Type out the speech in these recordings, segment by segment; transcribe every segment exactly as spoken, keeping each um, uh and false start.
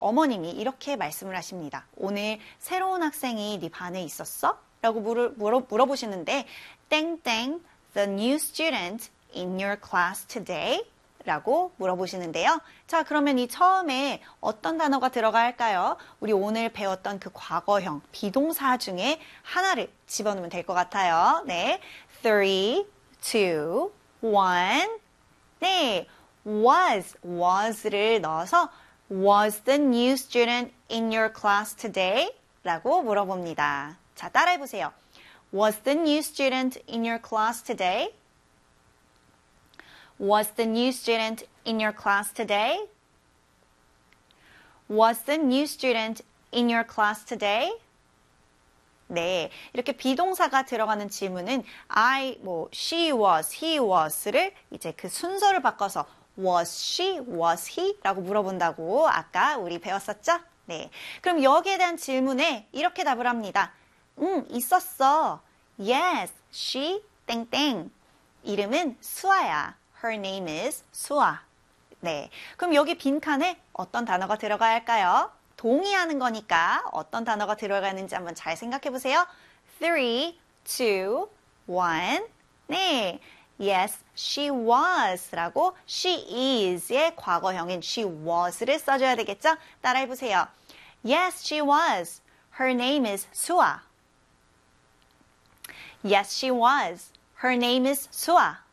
어머님이 이렇게 말씀을 하십니다. 오늘 새로운 학생이 네 반에 있었어? 라고 물어, 물어, 물어보시는데 땡땡, the new student in your class today? 라고 물어보시는데요. 자, 그러면 이 처음에 어떤 단어가 들어갈까요? 우리 오늘 배웠던 그 과거형 비동사 중에 하나를 집어넣으면 될 것 같아요. 네, three, two, one. 네, was, was를 넣어서 Was the new student in your class today? 라고 물어봅니다. 자, 따라해보세요. Was the new student in your class today? Was the new student in your class today? Was the new student in your class today? 네, 이렇게 비동사가 들어가는 질문은 I, 뭐, she was, he was를 이제 그 순서를 바꿔서 was she, was he? 라고 물어본다고 아까 우리 배웠었죠? 네, 그럼 여기에 대한 질문에 이렇게 답을 합니다. 응, 있었어. Yes, she, 땡땡. 이름은 수아야. Her name is 수아. 네, 그럼 여기 빈칸에 어떤 단어가 들어가야 할까요? 동의하는 거니까 어떤 단어가 들어가는지 한번 잘 생각해 보세요. three, two, one. 네, yes, she was 라고 she is의 과거형인 she was를 써줘야 되겠죠? 따라해 보세요. Yes, she was. Her name is 수아. Yes, she was. Her name is 수아.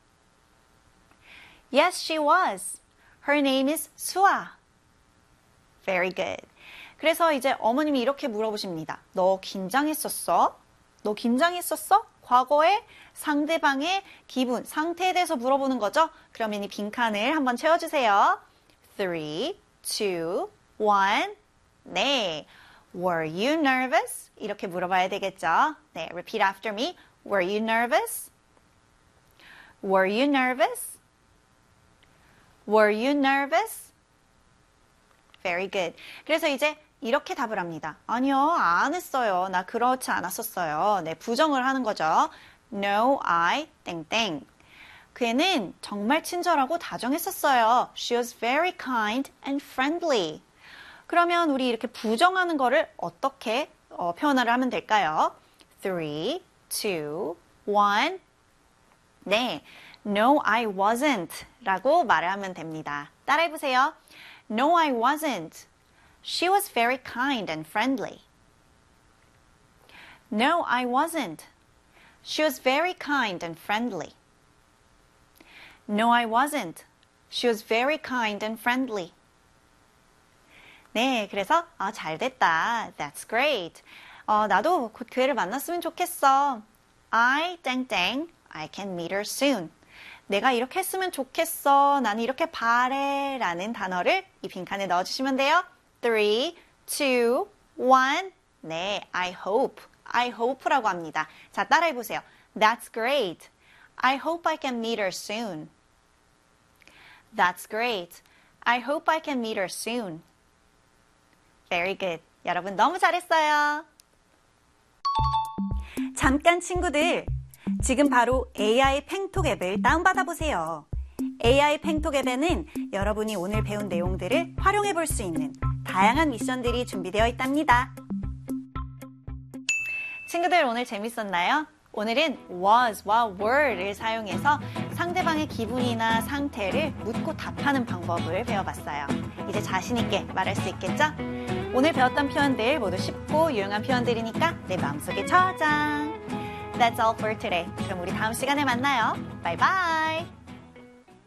Yes, she was. Her name is 수아. Very good. 그래서 이제 어머님이 이렇게 물어보십니다. 너 긴장했었어? 너 긴장했었어? 과거에 상대방의 기분, 상태에 대해서 물어보는 거죠? 그러면 이 빈칸을 한번 채워주세요. three, two, one. 네. Were you nervous? 이렇게 물어봐야 되겠죠? 네. Repeat after me. Were you nervous? Were you nervous? Were you nervous? Very good. 그래서 이제 이렇게 답을 합니다. 아니요, 안 했어요. 나 그렇지 않았었어요. 네, 부정을 하는 거죠. No, I, 땡땡. 그애는 정말 친절하고 다정했었어요. She was very kind and friendly. 그러면 우리 이렇게 부정하는 거를 어떻게 어, 표현을 하면 될까요? three, two, one. 네, No, I wasn't 라고 말을 하면 됩니다. 따라해보세요. No, I wasn't. She was very kind and friendly. No, I wasn't. She was very kind and friendly. No, I wasn't. She was very kind and friendly. 네, 그래서 아, 잘 됐다. That's great. 어, 나도 곧 그 애를 만났으면 좋겠어. I, 땡땡, I can meet her soon. 내가 이렇게 했으면 좋겠어. 나는 이렇게 바래. 라는 단어를 이 빈칸에 넣어주시면 돼요. three, two, one. 네, I hope. I hope라고 합니다. 자, 따라해보세요. That's great. I hope I can meet her soon. That's great. I hope I can meet her soon. Very good. 여러분 너무 잘했어요. 잠깐 친구들. 지금 바로 에이아이 팽톡 앱을 다운받아 보세요. 에이아이 팽톡 앱에는 여러분이 오늘 배운 내용들을 활용해 볼 수 있는 다양한 미션들이 준비되어 있답니다. 친구들 오늘 재밌었나요? 오늘은 was와 were를 사용해서 상대방의 기분이나 상태를 묻고 답하는 방법을 배워봤어요. 이제 자신 있게 말할 수 있겠죠? 오늘 배웠던 표현들 모두 쉽고 유용한 표현들이니까 내 마음속에 저장! That's all for today. 그럼 우리 다음 시간에 만나요. Bye bye!